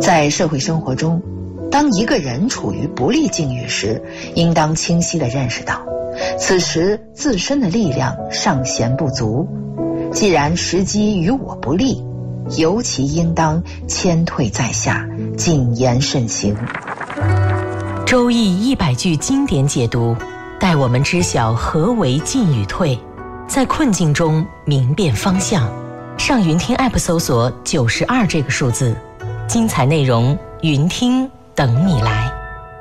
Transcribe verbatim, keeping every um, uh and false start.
在社会生活中，当一个人处于不利境遇时，应当清晰地认识到，此时自身的力量尚嫌不足。既然时机与我不利，尤其应当谦退在下，谨言慎行。 周易一百句经典解读，带我们知晓何为进与退，在困境中明辨方向。上云听 App 搜索九十二这个数字，精彩内容云听等你来。